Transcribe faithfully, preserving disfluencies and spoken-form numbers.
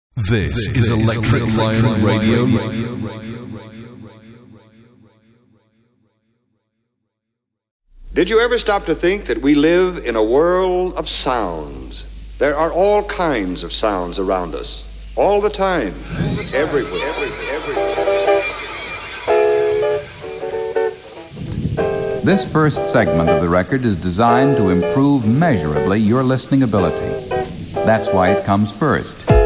This is Electric Lion Radio. Did you ever stop to think that we live in a world of sounds? There are all kinds of sounds around us, all the time, everywhere, everywhere, everywhere. This first segment of the record is designed to improve measurably your listening ability. That's why it comes first.